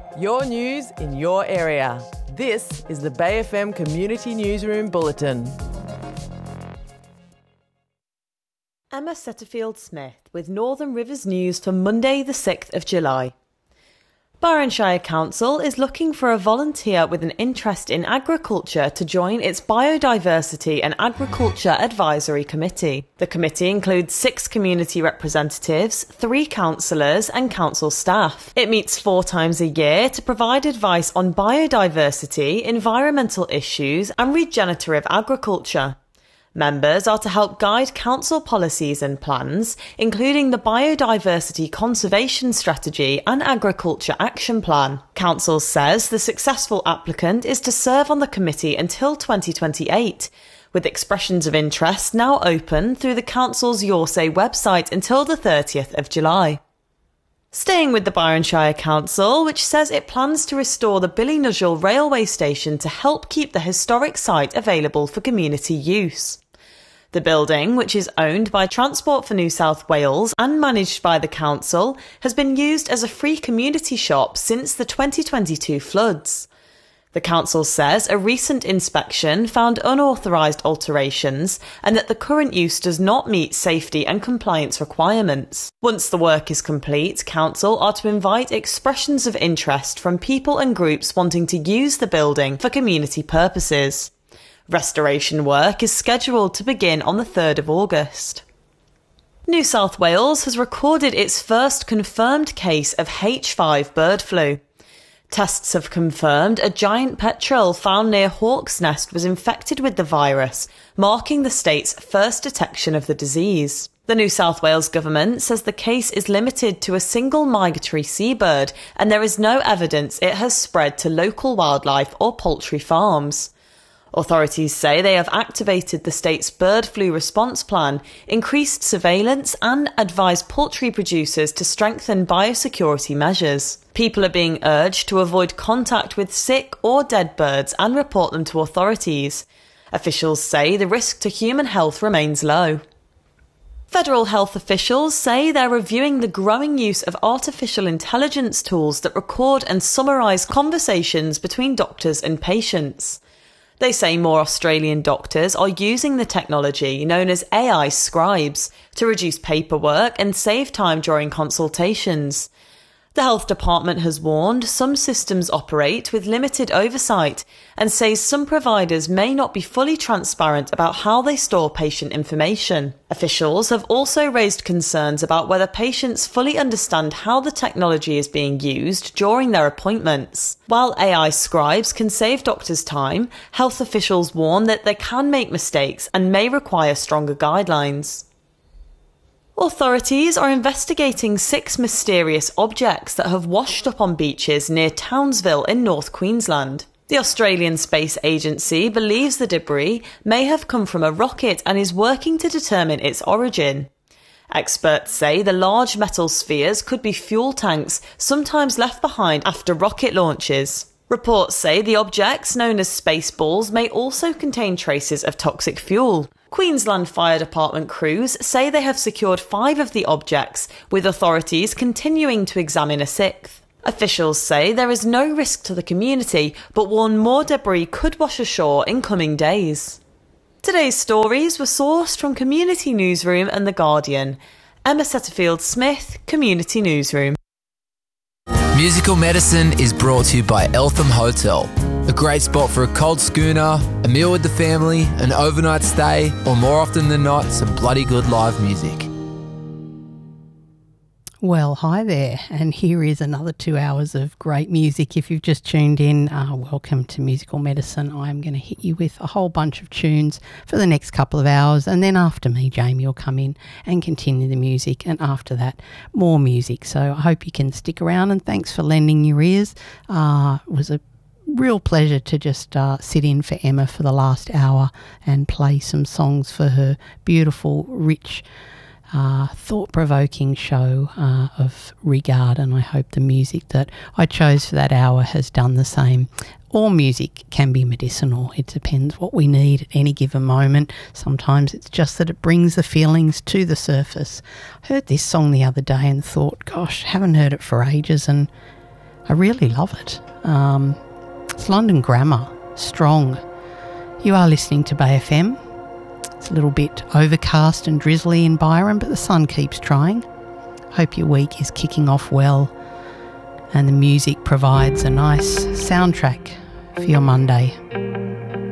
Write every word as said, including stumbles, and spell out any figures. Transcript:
Your news in your area. This is the Bay F M Community Newsroom Bulletin. Emma Setterfield-Smith with Northern Rivers News for Monday the sixth of July. Byron Shire Council is looking for a volunteer with an interest in agriculture to join its Biodiversity and Agriculture Advisory Committee. The committee includes six community representatives, three councillors and council staff. It meets four times a year to provide advice on biodiversity, environmental issues and regenerative agriculture. Members are to help guide council policies and plans, including the Biodiversity Conservation Strategy and Agriculture Action Plan. Council says the successful applicant is to serve on the committee until twenty twenty-eight, with expressions of interest now open through the council's Your Say website until the thirtieth of July. Staying with the Byron Shire Council, which says it plans to restore the Ballynudgel railway station to help keep the historic site available for community use. The building, which is owned by Transport for New South Wales and managed by the council, has been used as a free community shop since the twenty twenty-two floods. The council says a recent inspection found unauthorised alterations and that the current use does not meet safety and compliance requirements. Once the work is complete, council are to invite expressions of interest from people and groups wanting to use the building for community purposes. Restoration work is scheduled to begin on the third of August. New South Wales has recorded its first confirmed case of H five bird flu. Tests have confirmed a giant petrel found near Hawk's Nest was infected with the virus, marking the state's first detection of the disease. The New South Wales government says the case is limited to a single migratory seabird and there is no evidence it has spread to local wildlife or poultry farms. Authorities say they have activated the state's bird flu response plan, increased surveillance and advised poultry producers to strengthen biosecurity measures. People are being urged to avoid contact with sick or dead birds and report them to authorities. Officials say the risk to human health remains low. Federal health officials say they're reviewing the growing use of artificial intelligence tools that record and summarise conversations between doctors and patients. They say more Australian doctors are using the technology known as A I scribes to reduce paperwork and save time during consultations. The health department has warned some systems operate with limited oversight and says some providers may not be fully transparent about how they store patient information. Officials have also raised concerns about whether patients fully understand how the technology is being used during their appointments. While A I scribes can save doctors time, health officials warn that they can make mistakes and may require stronger guidelines. Authorities are investigating six mysterious objects that have washed up on beaches near Townsville in North Queensland. The Australian Space Agency believes the debris may have come from a rocket and is working to determine its origin. Experts say the large metal spheres could be fuel tanks, sometimes left behind after rocket launches. Reports say the objects, known as space balls, may also contain traces of toxic fuel. Queensland Fire Department crews say they have secured five of the objects, with authorities continuing to examine a sixth. Officials say there is no risk to the community, but warn more debris could wash ashore in coming days. Today's stories were sourced from Community Newsroom and The Guardian. Emma Setterfield-Smith, Community Newsroom. Musical Medicine is brought to you by Eltham Hotel. A great spot for a cold schooner, a meal with the family, an overnight stay, or more often than not, some bloody good live music. Well, hi there, and here is another two hours of great music. If you've just tuned in, uh, welcome to Musical Medicine. I'm going to hit you with a whole bunch of tunes for the next couple of hours, and then after me, Jamie will come in and continue the music, and after that, more music. So I hope you can stick around, and thanks for lending your ears. Uh, it was a real pleasure to just uh, sit in for Emma for the last hour and play some songs for her beautiful, rich, Uh, thought-provoking show uh, of regard, and I hope the music that I chose for that hour has done the same. All music can be medicinal. It depends what we need at any given moment. Sometimes it's just that it brings the feelings to the surface. I heard this song the other day and thought, gosh, haven't heard it for ages, and I really love it. Um, it's London Grammar, Strong. You are listening to Bay F M. It's a little bit overcast and drizzly in Byron, but the sun keeps trying. Hope your week is kicking off well and the music provides a nice soundtrack for your Monday.